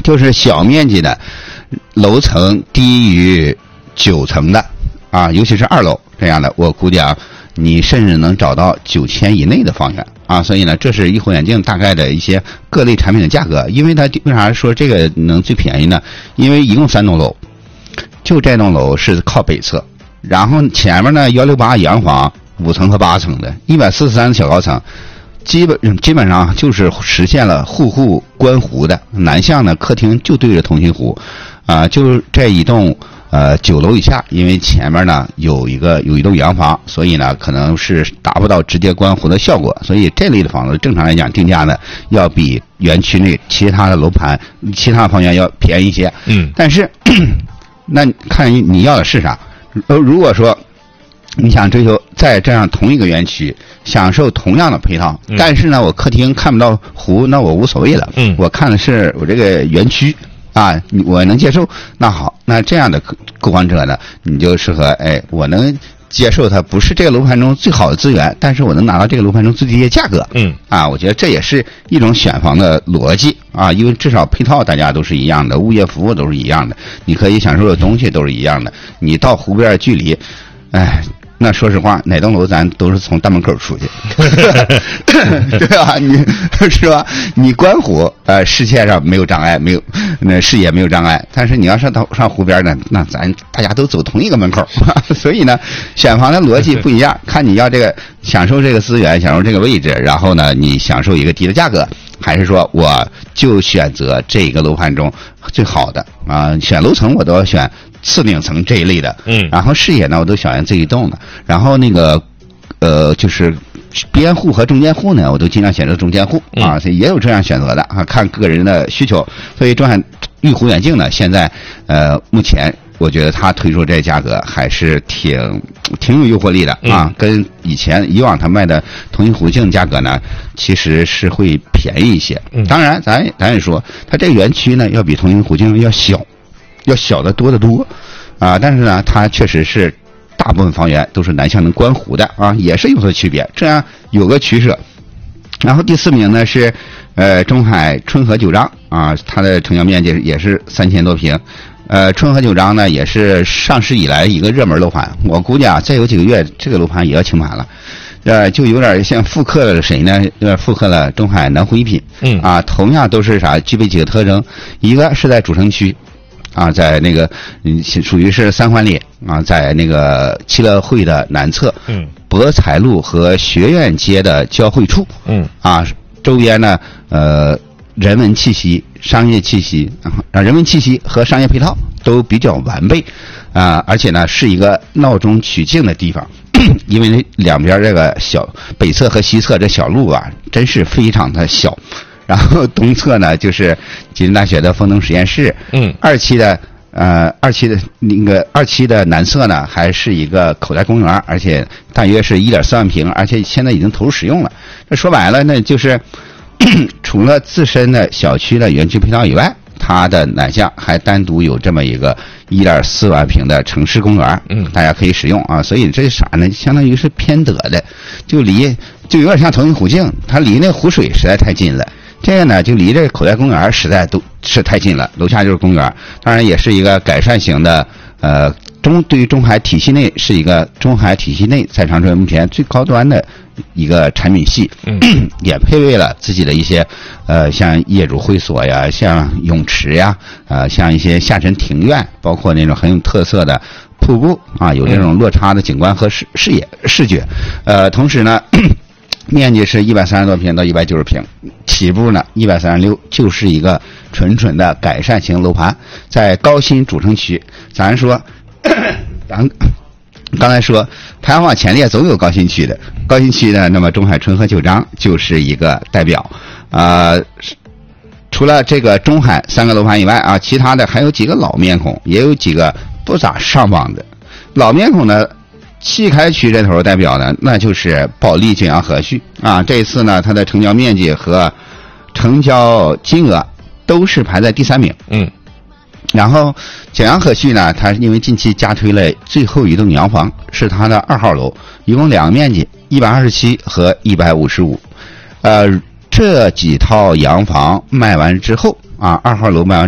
就是小面积的楼层低于9层的啊，尤其是2楼这样的，我估计啊，你甚至能找到9000以内的房源啊。所以呢，这是一户远近大概的一些各类产品的价格。因为它为啥说这个能最便宜呢？因为一共3栋楼，就这栋楼是靠北侧，然后前面呢168洋房5层和8层的143小高层。基本上就是实现了户户观湖的，南向呢客厅就对着同心湖，就这一栋9楼以下，因为前面呢有一栋洋房，所以呢可能是达不到直接观湖的效果，所以这类的房子正常来讲定价呢要比园区内其他的楼盘、其他的房源要便宜一些。但是那看你要的是啥？如果说你想追求在这样同一个园区享受同样的配套，但是呢我客厅看不到湖，那我无所谓了。我看的是我这个园区啊，我能接受。那好，那这样的购房者呢，你就适合我能接受它不是这个楼盘中最好的资源，但是我能拿到这个楼盘中最低的价格。我觉得这也是一种选房的逻辑啊，因为至少配套大家都是一样的，物业服务都是一样的，你可以享受的东西都是一样的，你到湖边的距离，那说实话，哪栋楼咱都是从大门口出去，对吧？你是吧？你观湖，视线上没有障碍，没有那视野没有障碍，但是你要上湖边呢，那咱大家都走同一个门口，所以呢，选房的逻辑不一样，看你要这个享受这个资源，享受这个位置，然后呢，你享受一个低的价格，还是说我就选择这个楼盘中最好的啊？选楼层我都要选次顶层这一类的，然后视野呢我都选这一栋的，然后那个就是边户和中间户呢，我都尽量选择中间户啊，所以也有这样选择的啊，看个人的需求。所以中海玉湖远近呢，现在目前我觉得它推出这价格还是挺有诱惑力的啊，跟以往它卖的同心湖境价格呢，其实是会便宜一些。当然咱也说，它这个园区呢要比同心湖境要小得多得多啊，但是呢，它确实是大部分房源都是南向能观湖的啊，也是有所区别，这样有个取舍。然后第4名呢是中海春和9章啊，它的成交面积也是3000多平。春和9章呢也是上市以来一个热门楼盘，我估计啊再有几个月这个楼盘也要清盘了。就有点像复刻了谁呢？有点复刻了中海南湖一品。同样都是具备几个特征，一个是在主城区。在那个属于是3环里啊，在那个七乐汇的南侧，博彩路和学院街的交汇处，周边呢人文气息、商业气息人文气息和商业配套都比较完备而且呢是一个闹中取静的地方，因为两边这个北侧和西侧这小路真是非常的小。然后东侧呢就是吉林大学的风能实验室，二期的南侧呢还是一个口袋公园，而且大约是1.4万平，而且现在已经投入使用了。这说白了呢，就是除了自身的小区的园区配套以外，它的南向还单独有这么一个1.4万平的城市公园，大家可以使用啊。所以这是啥呢？相当于是偏得的，就有点像同心湖境，它离那湖水实在太近了。这个呢，就离这个口袋公园实在都是太近了，楼下就是公园，当然也是一个改善型的，对于中海体系内是一个中海体系内在长春目前最高端的一个产品系，也配备了自己的一些像业主会所呀，像泳池呀，像一些下沉庭院，包括那种很有特色的瀑布啊，有这种落差的景观和视觉，同时呢。面积是130多平到190平，起步呢136，就是一个纯的改善型楼盘，在高新主城区。咱刚才说排行榜前列总有高新区的，高新区呢，那么中海春和9章就是一个代表。除了这个中海3个楼盘以外啊，其他的还有几个老面孔，也有几个不咋上榜的老面孔呢。西开区这头代表呢，那就是保利景阳和序啊。这一次呢，它的成交面积和成交金额都是排在第3名。然后景阳和序呢，它因为近期加推了最后一栋洋房，是它的2号楼，一共2个面积127和155。这几套洋房卖完之后啊，2号楼卖完。